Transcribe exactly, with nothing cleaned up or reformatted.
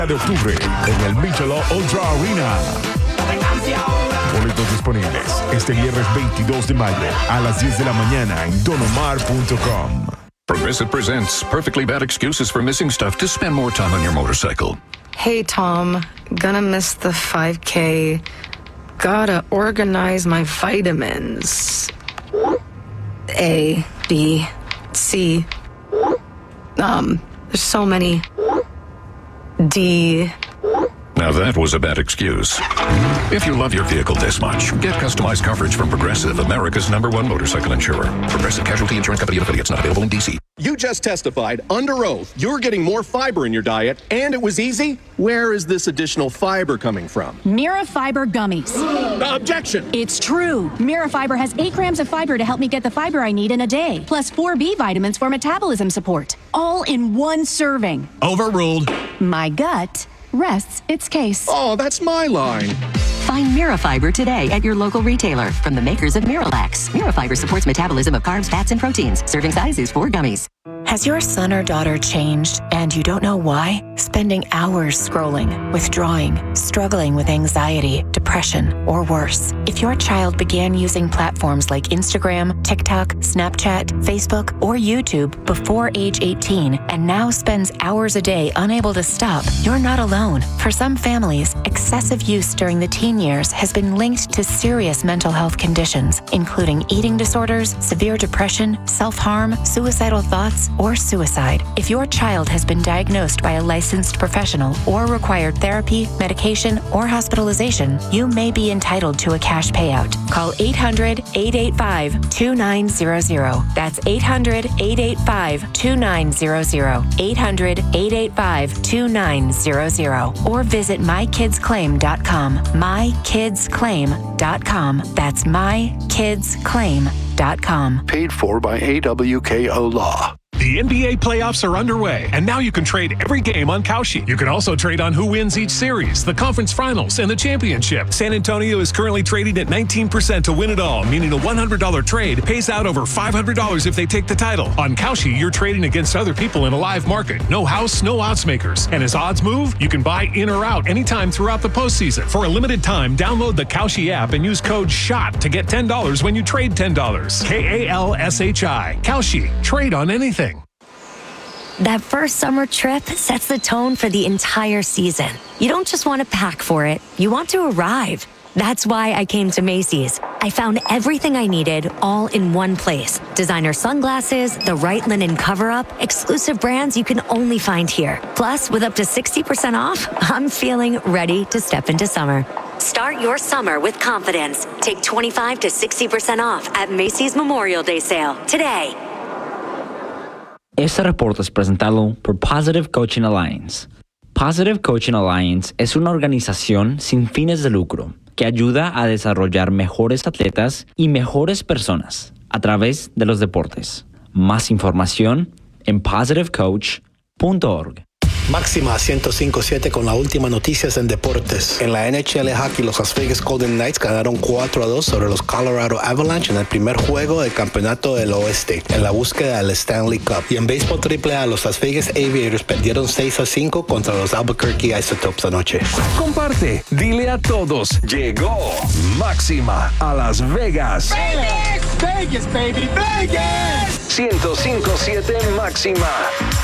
de octubre en el Michelob Ultra Arena. Boletos disponibles este viernes veintidós de mayo a las diez de la mañana en don omar punto com. Progressive presents perfectly bad excuses for missing stuff to spend more time on your motorcycle. Hey, Tom. Gonna miss the five K. Gotta organize my vitamins. A, B, C. Um, there's so many. D. Now that was a bad excuse. If you love your vehicle this much, get customized coverage from Progressive, America's number one motorcycle insurer. Progressive Casualty Insurance Company and affiliates, not available in D C. You just testified under oath you're getting more fiber in your diet, and it was easy. Where is this additional fiber coming from? Mirafiber gummies. Uh, objection! It's true. Mirafiber has eight grams of fiber to help me get the fiber I need in a day, plus four B vitamins for metabolism support, all in one serving. Overruled. My gut rests its case. Oh, that's my line. Find Mirafiber today at your local retailer from the makers of Miralax. Mirafiber supports metabolism of carbs, fats, and proteins. Serving size is four gummies. Has your son or daughter changed and you don't know why? Spending hours scrolling, withdrawing, struggling with anxiety, depression, or worse. If your child began using platforms like Instagram, TikTok, Snapchat, Facebook, or YouTube before age eighteen and now spends hours a day unable to stop, you're not alone. For some families, excessive use during the teen years has been linked to serious mental health conditions, including eating disorders, severe depression, self-harm, suicidal thoughts, or suicide. If your child has been diagnosed by a licensed professional or required therapy, medication, or hospitalization, you may be entitled to a cash payout. Call eight hundred, eight eight five, two nine zero zero. That's eight hundred, eight eight five, two nine zero zero. eight hundred, eight eight five, two nine zero zero. Or visit my kids claim dot com. my kids claim dot com. That's my kids claim dot com. Paid for by A W K O Law. The N B A playoffs are underway, and now you can trade every game on Kalshi. You can also trade on who wins each series, the conference finals, and the championship. San Antonio is currently trading at nineteen percent to win it all, meaning a one hundred dollars trade pays out over five hundred dollars if they take the title. On Kalshi, you're trading against other people in a live market. No house, no odds makers. And as odds move, you can buy in or out anytime throughout the postseason. For a limited time, download the Kalshi app and use code SHOT to get ten dollars when you trade ten dollars. K A L S H I. Kalshi. Trade on anything. That first summer trip sets the tone for the entire season. You don't just want to pack for it, you want to arrive. That's why I came to Macy's. I found everything I needed all in one place. Designer sunglasses, the right linen cover-up, exclusive brands you can only find here. Plus, with up to sixty percent off, I'm feeling ready to step into summer. Start your summer with confidence. Take twenty-five to sixty percent off at Macy's Memorial Day sale today. Este reporte es presentado por Positive Coaching Alliance. Positive Coaching Alliance es una organización sin fines de lucro que ayuda a desarrollar mejores atletas y mejores personas a través de los deportes. Más información en positive coach punto org. Máxima ciento cinco punto siete con las últimas noticias en deportes. En la N H L Hockey, los Las Vegas Golden Knights ganaron cuatro a dos sobre los Colorado Avalanche en el primer juego del Campeonato del Oeste, en la búsqueda del Stanley Cup. Y en béisbol triple A, los Las Vegas Aviators perdieron seis a cinco contra los Albuquerque Isotopes anoche. Comparte, dile a todos, llegó Máxima a Las Vegas. Vegas, Vegas, baby, Vegas. ciento cinco punto siete Máxima.